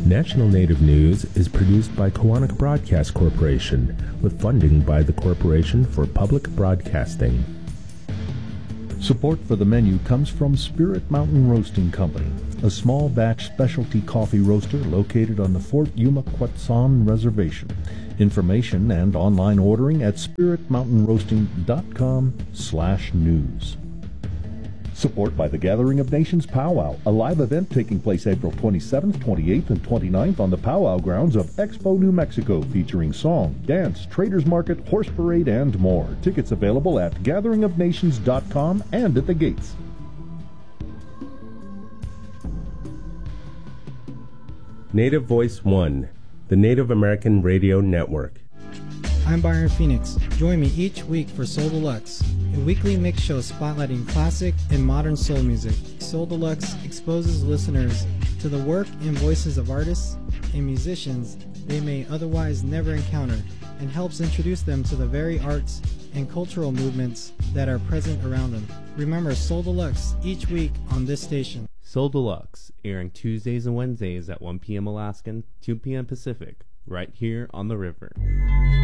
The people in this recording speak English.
National Native News is produced by Koahnic Broadcast Corporation with funding by the Corporation for Public Broadcasting. Support for the menu comes from Spirit Mountain Roasting Company, a small batch specialty coffee roaster located on the Fort Yuma Quetzon Reservation. Information and online ordering at spiritmountainroasting.com/news. Support by the Gathering of Nations Powwow, a live event taking place April 27th, 28th, and 29th on the powwow grounds of Expo, New Mexico, featuring song, dance, traders market, horse parade, and more. Tickets available at gatheringofnations.com and at the gates. Native Voice One, the Native American Radio Network. I'm Byron Phoenix. Join me each week for Soul Deluxe, a weekly mix show spotlighting classic and modern soul music. Soul Deluxe exposes listeners to the work and voices of artists and musicians they may otherwise never encounter, and helps introduce them to the very arts and cultural movements that are present around them. Remember Soul Deluxe each week on this station. Soul Deluxe, airing Tuesdays and Wednesdays at 1 p.m. Alaskan, 2 p.m. Pacific, right here on the river.